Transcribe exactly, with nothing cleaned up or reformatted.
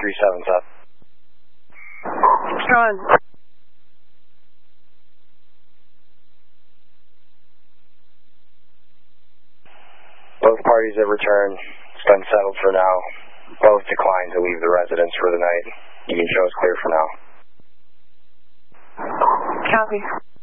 three seven seven. Sean. Both parties have returned. It's been settled for now. Both declined to leave the residence for the night. You can show us clear for now. Copy.